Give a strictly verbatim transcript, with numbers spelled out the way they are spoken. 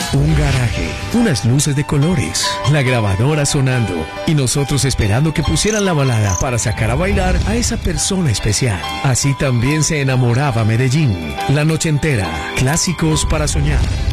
Un garaje, unas luces de colores, la grabadora sonando y nosotros esperando que pusieran la balada para sacar a bailar a esa persona especial. Así también se enamoraba Medellín. La noche entera, clásicos para soñar.